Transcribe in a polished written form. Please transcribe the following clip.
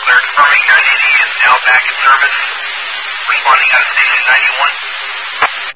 cleared. Confirming 980 is now back in service. Responding out of station 91.